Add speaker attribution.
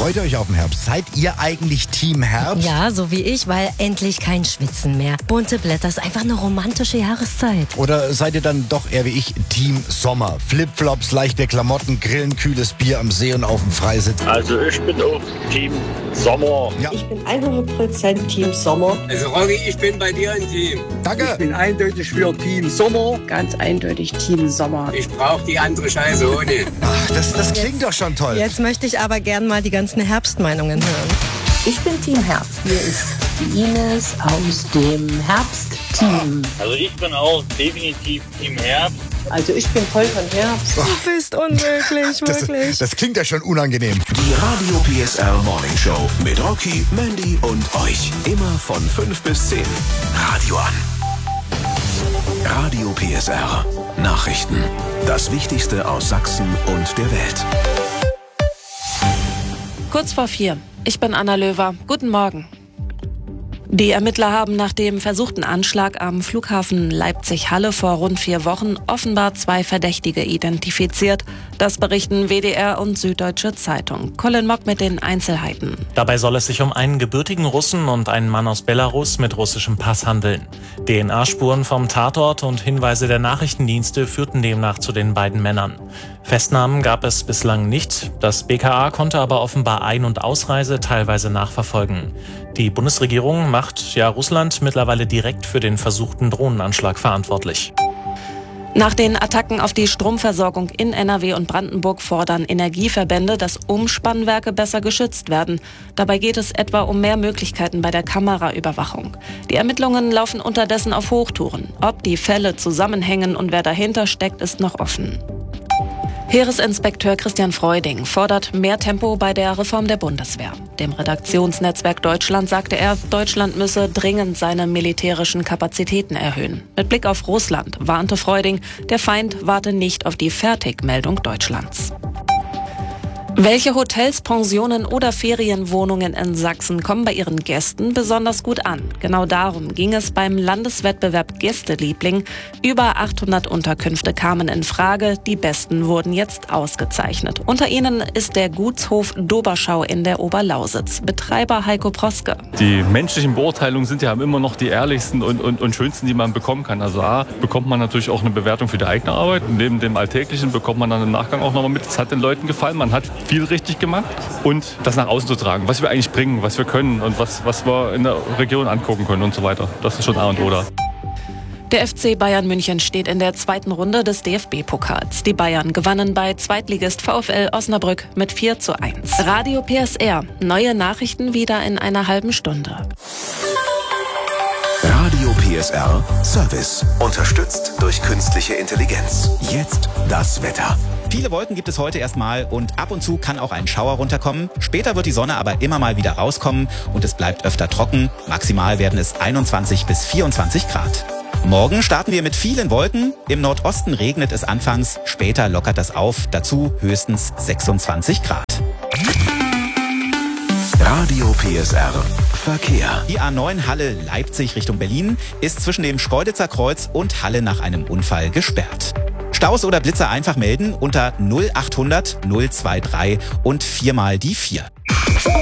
Speaker 1: Freut ihr euch auf den Herbst? Seid ihr eigentlich Team Herbst?
Speaker 2: Ja, so wie ich, weil endlich kein Schwitzen mehr. Bunte Blätter ist einfach eine romantische Jahreszeit.
Speaker 1: Oder seid ihr dann doch eher wie ich Team Sommer? Flipflops, leichte Klamotten, Grillen, kühles Bier am See und auf dem Freisitz.
Speaker 3: Also ich bin auch Team Sommer.
Speaker 1: Ja.
Speaker 4: Ich bin 100% Team Sommer.
Speaker 5: Also Rocky, ich bin bei dir im Team.
Speaker 1: Danke.
Speaker 5: Ich bin eindeutig für Team Sommer.
Speaker 4: Ganz eindeutig Team Sommer.
Speaker 5: Ich brauche die andere Scheiße ohne.
Speaker 1: Ach, das klingt doch schon toll.
Speaker 2: Jetzt möchte ich aber gern mal die ganzen Herbstmeinungen hören.
Speaker 4: Ich bin Team Herbst. Hier ist die Ines aus dem Herbstteam.
Speaker 3: Also ich bin auch definitiv Team Herbst.
Speaker 4: Also ich bin voll von Herbst.
Speaker 2: Du bist unmöglich, wirklich.
Speaker 1: Das klingt ja schon unangenehm.
Speaker 6: Die Radio PSR Morning Show mit Rocky, Mandy und euch. Immer von 5 bis 10. Radio an. Radio PSR. Nachrichten. Das Wichtigste aus Sachsen und der Welt.
Speaker 7: Kurz vor 4. Ich bin Anna Löwer. Guten Morgen. Die Ermittler haben nach dem versuchten Anschlag am Flughafen Leipzig-Halle vor rund 4 Wochen offenbar 2 Verdächtige identifiziert. Das berichten WDR und Süddeutsche Zeitung. Colin Mock mit den Einzelheiten.
Speaker 8: Dabei soll es sich um einen gebürtigen Russen und einen Mann aus Belarus mit russischem Pass handeln. DNA-Spuren vom Tatort und Hinweise der Nachrichtendienste führten demnach zu den beiden Männern. Festnahmen gab es bislang nicht. Das BKA konnte aber offenbar Ein- und Ausreise teilweise nachverfolgen. Die Bundesregierung macht Russland mittlerweile direkt für den versuchten Drohnenanschlag verantwortlich.
Speaker 7: Nach den Attacken auf die Stromversorgung in NRW und Brandenburg fordern Energieverbände, dass Umspannwerke besser geschützt werden. Dabei geht es etwa um mehr Möglichkeiten bei der Kameraüberwachung. Die Ermittlungen laufen unterdessen auf Hochtouren. Ob die Fälle zusammenhängen und wer dahinter steckt, ist noch offen. Heeresinspekteur Christian Freuding fordert mehr Tempo bei der Reform der Bundeswehr. Dem Redaktionsnetzwerk Deutschland sagte er, Deutschland müsse dringend seine militärischen Kapazitäten erhöhen. Mit Blick auf Russland warnte Freuding, der Feind warte nicht auf die Fertigmeldung Deutschlands. Welche Hotels, Pensionen oder Ferienwohnungen in Sachsen kommen bei ihren Gästen besonders gut an? Genau darum ging es beim Landeswettbewerb Gästeliebling. Über 800 Unterkünfte kamen in Frage. Die besten wurden jetzt ausgezeichnet. Unter ihnen ist der Gutshof Doberschau in der Oberlausitz. Betreiber Heiko Proske.
Speaker 9: Die menschlichen Beurteilungen sind ja immer noch die ehrlichsten und schönsten, die man bekommen kann. Also A, bekommt man natürlich auch eine Bewertung für die eigene Arbeit. Neben dem Alltäglichen bekommt man dann im Nachgang auch nochmal mit. Es hat den Leuten gefallen, man hat viel richtig gemacht und das nach außen zu tragen, was wir eigentlich bringen, was wir können und was wir in der Region angucken können und so weiter. Das ist schon A und O da.
Speaker 7: Der FC Bayern München steht in der 2. Runde des DFB-Pokals. Die Bayern gewannen bei Zweitligist VfL Osnabrück mit 4:1. Radio PSR. Neue Nachrichten wieder in einer halben Stunde.
Speaker 6: Radio PSR Service. Unterstützt durch künstliche Intelligenz. Jetzt das Wetter.
Speaker 10: Viele Wolken gibt es heute erstmal und ab und zu kann auch ein Schauer runterkommen. Später wird die Sonne aber immer mal wieder rauskommen und es bleibt öfter trocken. Maximal werden es 21 bis 24 Grad. Morgen starten wir mit vielen Wolken. Im Nordosten regnet es anfangs, später lockert das auf. Dazu höchstens 26 Grad.
Speaker 6: Radio PSR Verkehr.
Speaker 10: Die A9 Halle Leipzig Richtung Berlin ist zwischen dem Schkeuditzer Kreuz und Halle nach einem Unfall gesperrt. Staus oder Blitzer einfach melden unter 0800 023 und 4 mal die 4.